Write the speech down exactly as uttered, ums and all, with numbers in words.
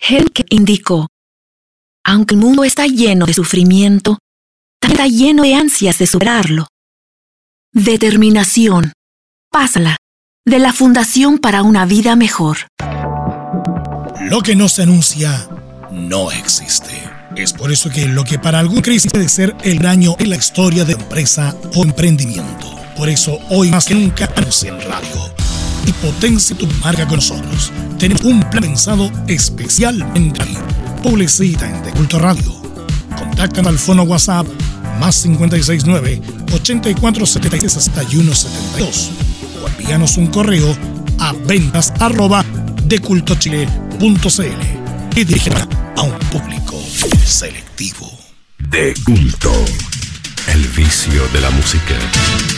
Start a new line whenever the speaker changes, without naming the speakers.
Henke indicó: aunque el mundo está lleno de sufrimiento, también está lleno de ansias de superarlo. Determinación. Pásala, de la Fundación para una Vida Mejor.
Lo que no se anuncia no existe. Es por eso que lo que para algún crisis puede ser el año en la historia de empresa o emprendimiento. Por eso hoy más que nunca anuncia en radio y potencia tu marca con nosotros. Tenemos un plan pensado especialmente ahí. Publicita en De Culto Radio. Contáctanos al fono WhatsApp más cinco seis nueve, ochenta y cuatro setenta y seis, sesenta y uno setenta y dos o envíanos un correo a ventas arroba decultochile punto cl y dirígela a un público selectivo.
De Culto, el vicio de la música.